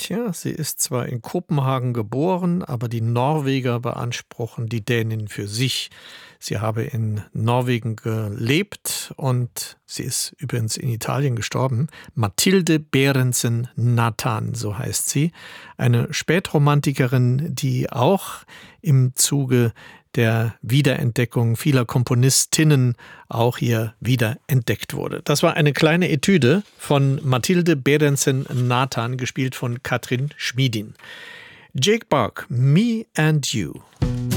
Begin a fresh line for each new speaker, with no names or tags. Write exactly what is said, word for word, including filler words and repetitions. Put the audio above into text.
Tja, sie ist zwar in Kopenhagen geboren, aber die Norweger beanspruchen die Dänin für sich. Sie habe in Norwegen gelebt und sie ist übrigens in Italien gestorben. Mathilde Berendsen Nathan, so heißt sie. Eine Spätromantikerin, die auch im Zuge der Wiederentdeckung vieler Komponistinnen auch hier wieder entdeckt wurde. Das war eine kleine Etüde von Mathilde Berendsen Nathan, gespielt von Katrin Schmiedin. Jake Bark, Me and You.